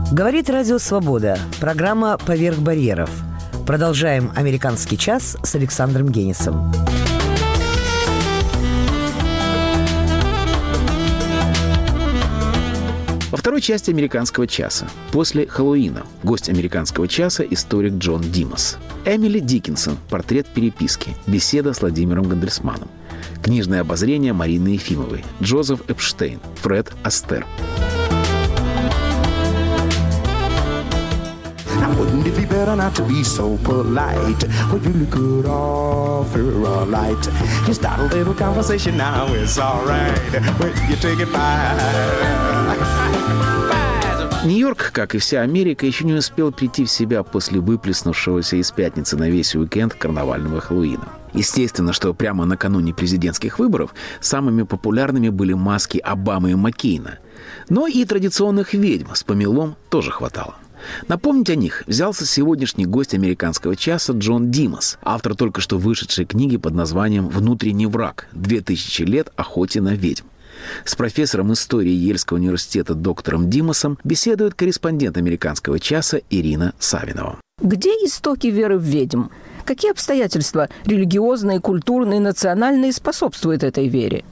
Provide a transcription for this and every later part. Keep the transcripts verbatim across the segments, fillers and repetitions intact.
Говорит Радио Свобода. Программа «Поверх барьеров». Продолжаем «Американский час» с Александром Генисом. Во второй части «Американского часа» после Хэллоуина гость «Американского часа» – историк Джон Димас. Эмили Диккенсон «Портрет переписки», беседа с Владимиром Гандельсманом. Книжное обозрение Марины Ефимовой. Джозеф Эпштейн, Фред Астер. Wouldn't it be better not to be so polite? Well, you look good off a light. You start a little conversation now, it's all right. When you take it by. Нью-Йорк, как и вся Америка, еще не успел прийти в себя после выплеснувшегося из пятницы на весь уикенд карнавального Хэллоуина. Естественно, что прямо накануне президентских выборов самыми популярными были маски Обамы и Маккейна. Но и традиционных ведьм с помелом тоже хватало. Напомнить о них взялся сегодняшний гость «Американского часа» Джон Димас, автор только что вышедшей книги под названием «Внутренний враг. Две тысячи лет охоте на ведьм». С профессором истории Ельского университета доктором Димасом беседует корреспондент «Американского часа» Ирина Савинова. Где истоки веры в ведьм? Какие обстоятельства религиозные, культурные, национальные способствуют этой вере?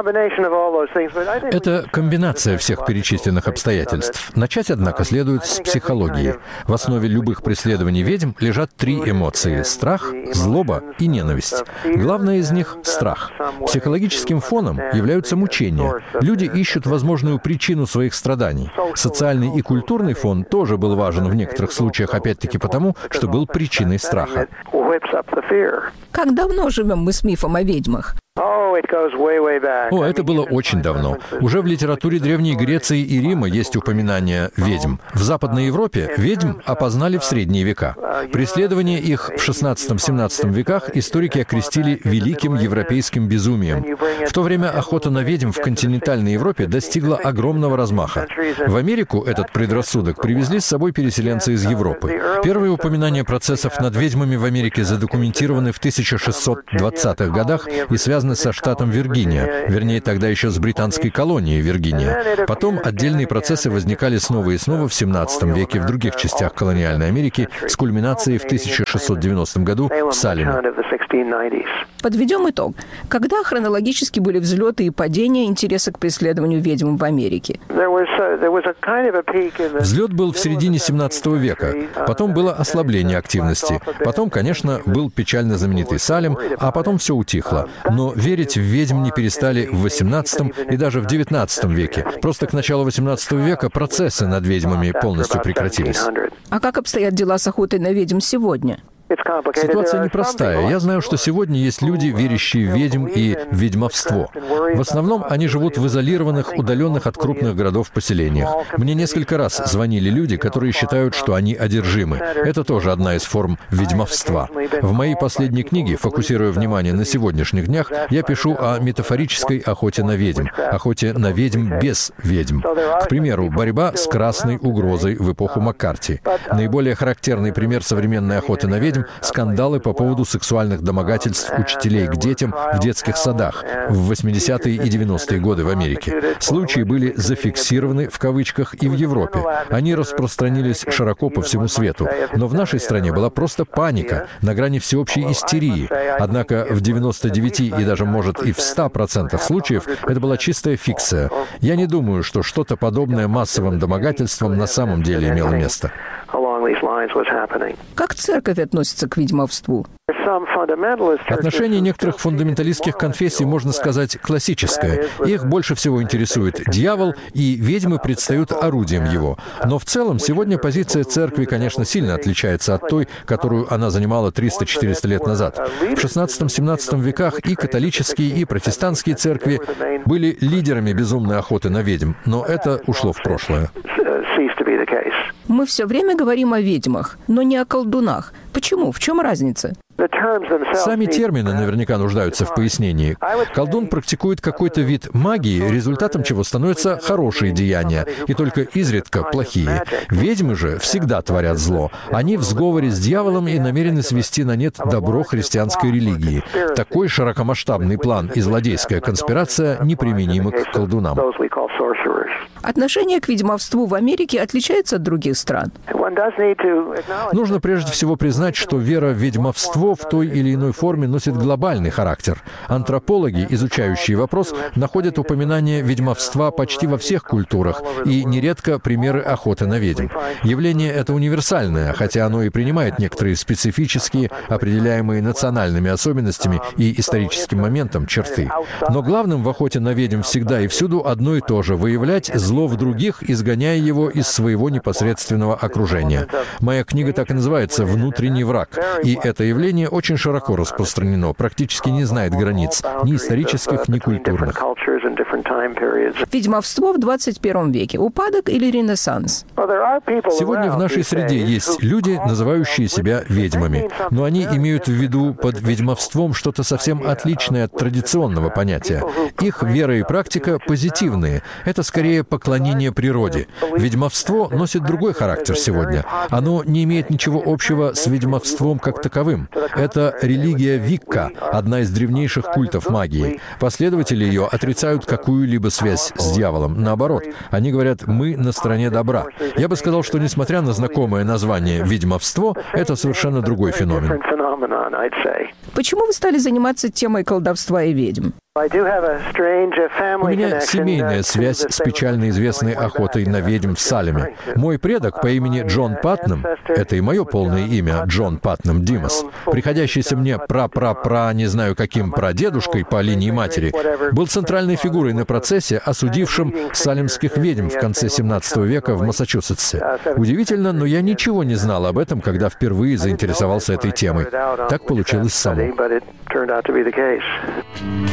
Это комбинация всех перечисленных обстоятельств. Начать, однако, следует с психологии. В основе любых преследований ведьм лежат три эмоции – страх, злоба и ненависть. Главное из них – страх. Психологическим фоном являются мучения. Люди ищут возможную причину своих страданий. Социальный и культурный фон тоже был важен в некоторых случаях, опять-таки потому, что был причиной страха. Как давно живем мы с мифом о ведьмах? О, это было очень давно. Уже в литературе Древней Греции и Рима есть упоминания ведьм. В Западной Европе ведьм опознали в средние века. Преследование их в шестнадцатом-семнадцатом веках историки окрестили великим европейским безумием. В то время охота на ведьм в континентальной Европе достигла огромного размаха. В Америку этот предрассудок привезли с собой переселенцы из Европы. Первые упоминания процессов над ведьмами в Америке задокументированы в тысяча шестьсот двадцатых годах и связаны со штатом Виргиния, вернее, тогда еще с британской колонией Виргиния. Потом отдельные процессы возникали снова и снова в семнадцатом веке в других частях колониальной Америки с кульминацией в тысяча шестьсот девяностом году в Салеме. Подведем итог. Когда хронологически были взлеты и падения интереса к преследованию ведьм в Америке? Взлет был в середине семнадцатого века. Потом было ослабление активности. Потом, конечно, был печально знаменитый Салем, а потом все утихло. Но верить в ведьм не перестали в восемнадцатом и даже в девятнадцатом веке. Просто к началу восемнадцатого века процессы над ведьмами полностью прекратились. А как обстоят дела с охотой на ведьм сегодня? Ситуация непростая. Я знаю, что сегодня есть люди, верящие в ведьм и в ведьмовство. В основном они живут в изолированных, удаленных от крупных городов поселениях. Мне несколько раз звонили люди, которые считают, что они одержимы. Это тоже одна из форм ведьмовства. В моей последней книге, фокусируя внимание на сегодняшних днях, я пишу о метафорической охоте на ведьм, охоте на ведьм без ведьм. К примеру, борьба с красной угрозой в эпоху Маккарти. Наиболее характерный пример современной охоты на ведьм – скандалы по поводу сексуальных домогательств учителей к детям в детских садах в восьмидесятые и девяностые годы в Америке. Случаи были зафиксированы, в кавычках, и в Европе. Они распространились широко по всему свету. Но в нашей стране была просто паника, на грани всеобщей истерии. Однако в девяноста девяти и даже, может, и в ста процентах случаев это была чистая фикция. Я не думаю, что что-то подобное массовым домогательствам на самом деле имело место. Как церковь относится к ведьмовству? Отношение некоторых фундаменталистских конфессий, можно сказать, классическое. Их больше всего интересует дьявол, и ведьмы предстают орудием его. Но в целом сегодня позиция церкви, конечно, сильно отличается от той, которую она занимала триста-четыреста лет назад. В шестнадцатом-семнадцатом веках и католические, и протестантские церкви были лидерами безумной охоты на ведьм, но это ушло в прошлое. Мы все время говорим о ведьмах, но не о колдунах. Почему? В чем разница? Сами термины наверняка нуждаются в пояснении. Колдун практикует какой-то вид магии, результатом чего становятся хорошие деяния, и только изредка плохие. Ведьмы же всегда творят зло. Они в сговоре с дьяволом и намерены свести на нет добро христианской религии. Такой широкомасштабный план и злодейская конспирация неприменимы к колдунам. Отношение к ведьмовству в Америке отличается от других стран? Нужно прежде всего признать, что вера в ведьмовство в той или иной форме носит глобальный характер. Антропологи, изучающие вопрос, находят упоминание ведьмовства почти во всех культурах и нередко примеры охоты на ведьм. Явление это универсальное, хотя оно и принимает некоторые специфические, определяемые национальными особенностями и историческим моментом черты. Но главным в охоте на ведьм всегда и всюду одно и то же – выявлять зло в других, изгоняя его из своего непосредственного окружения. Моя книга так и называется «Внутренний враг». И это явление очень широко распространено, практически не знает границ, ни исторических, ни культурных. Ведьмовство в двадцать первом веке – упадок или ренессанс? Сегодня в нашей среде есть люди, называющие себя ведьмами. Но они имеют в виду под ведьмовством что-то совсем отличное от традиционного понятия. Их вера и практика позитивные. Это скорее поклонение природе. Ведьмовство носит другой характер сегодня. Оно не имеет ничего общего с ведьмовством как таковым. Это религия Викка, одна из древнейших культов магии. Последователи ее отрицают какую-либо связь с дьяволом. Наоборот, они говорят «мы на стороне добра». Я бы сказал, что несмотря на знакомое название «ведьмовство», это совершенно другой феномен. Почему вы стали заниматься темой колдовства и ведьм? У меня семейная связь с печально известной охотой на ведьм в Салеме. Мой предок по имени Джон Патнам, это и мое полное имя, Джон Патнам Димас, приходящийся мне пра-пра-пра, не знаю каким прадедушкой по линии матери, был центральной фигурой на процессе, осудившем салемских ведьм в конце семнадцатого века в Массачусетсе. Удивительно, но я ничего не знал об этом, когда впервые заинтересовался этой темой. Так получилось само.